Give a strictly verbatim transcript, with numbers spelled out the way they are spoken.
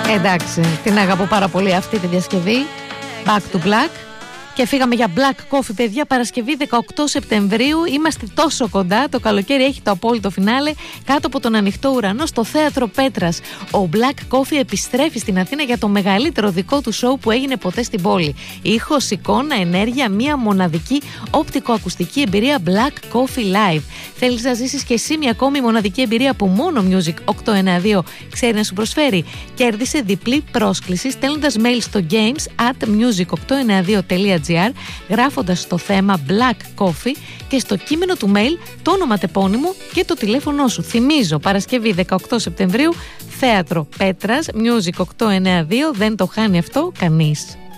Εντάξει, την αγαπώ πάρα πολύ αυτή τη διασκευή. Back to Black. Και φύγαμε για Black Coffee, παιδιά, Παρασκευή δεκαοκτώ Σεπτεμβρίου. Είμαστε τόσο κοντά. Το καλοκαίρι έχει το απόλυτο φινάλε. Κάτω από τον ανοιχτό ουρανό στο Θέατρο Πέτρας. Ο Black Coffee επιστρέφει στην Αθήνα για το μεγαλύτερο δικό του σοου που έγινε ποτέ στην πόλη. Ήχος, εικόνα, ενέργεια, μία μοναδική οπτικοακουστική εμπειρία Black Coffee Live. Θέλεις να ζήσεις και εσύ μια ακόμη μοναδική εμπειρία που μόνο Music οκτακόσια ενενήντα δύο ξέρει να σου προσφέρει? Κέρδισε διπλή πρόσκληση στέλνοντας mail στο games at music οκτακόσια ενενήντα δύο τελεία gr, γράφοντας το θέμα Black Coffee και στο κείμενο του mail το όνομα τεπώνυμο και το τηλέφωνο σου. Θυμίζω, Παρασκευή δεκαοκτώ Σεπτεμβρίου, Θέατρο Πέτρας, Music οκτακόσια ενενήντα δύο, δεν το χάνει αυτό κανείς.